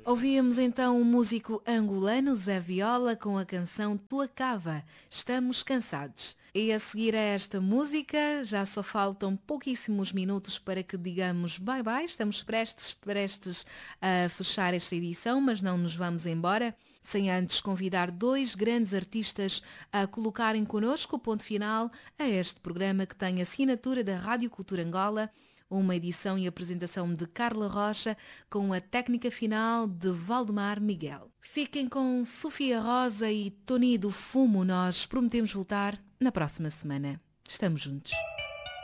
Ouvíamos então o músico angolano Zé Viola com a canção Tua Cava, Estamos Cansados. E a seguir a esta música, já só faltam pouquíssimos minutos para que digamos bye-bye. Estamos prestes a fechar esta edição, mas não nos vamos embora sem antes convidar dois grandes artistas a colocarem connosco o ponto final a este programa que tem assinatura da Rádio Cultura Angola, uma edição e apresentação de Carla Rocha com a técnica final de Valdemar Miguel. Fiquem com Sofia Rosa e Tony do Fumo. Nós prometemos voltar na próxima semana. Estamos juntos.